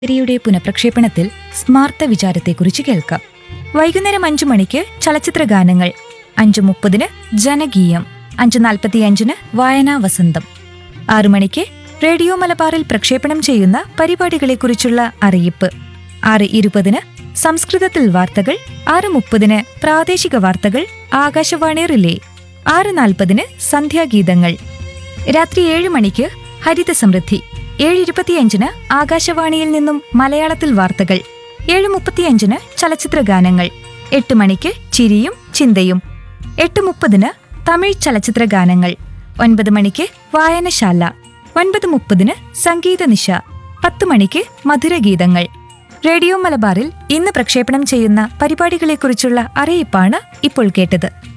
യുടെ പുനഃപ്രക്ഷേപണത്തിൽ സ്മാർത്ത വിചാരത്തെക്കുറിച്ച് കേൾക്കാം. വൈകുന്നേരം 5 മണിക്ക് ചലച്ചിത്ര ഗാനങ്ങൾ, 5:30 ജനകീയം, 5:45 വായനാ വസന്തം, 6 മണിക്ക് റേഡിയോ മലബാറിൽ പ്രക്ഷേപണം ചെയ്യുന്ന പരിപാടികളെക്കുറിച്ചുള്ള അറിയിപ്പ്, 6:20 സംസ്കൃതത്തിൽ വാർത്തകൾ, 6:30 പ്രാദേശിക വാർത്തകൾ ആകാശവാണി റിലേ, 6:40 സന്ധ്യാഗീതങ്ങൾ. രാത്രി 7 മണിക്ക് ഹരിത സമൃദ്ധി, 7:25 ആകാശവാണിയിൽ നിന്നും മലയാളത്തിൽ വാർത്തകൾ, 7:35 ചലച്ചിത്ര ഗാനങ്ങൾ, 8 മണിക്ക് ചിരിയും ചിന്തയും, 8:30 തമിഴ് ചലച്ചിത്ര ഗാനങ്ങൾ, 9 മണിക്ക് വായനശാല, 9:30 സംഗീത നിശ, 10 മണിക്ക് മധുരഗീതങ്ങൾ. റേഡിയോ മലബാറിൽ ഇന്ന് പ്രക്ഷേപണം ചെയ്യുന്ന പരിപാടികളെക്കുറിച്ചുള്ള അറിയിപ്പാണ് ഇപ്പോൾ കേട്ടത്.